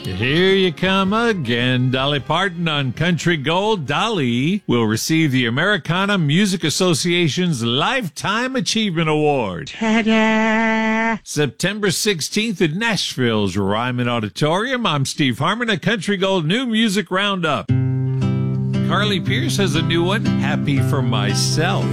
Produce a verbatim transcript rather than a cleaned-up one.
Here you come again. Dolly Parton on Country Gold. Dolly will receive the Americana Music Association's Lifetime Achievement Award. Ta-da! September sixteenth at Nashville's Ryman Auditorium. I'm Steve Harmon, a Country Gold New Music Roundup. Carly Pearce has a new one, Happy for Myself.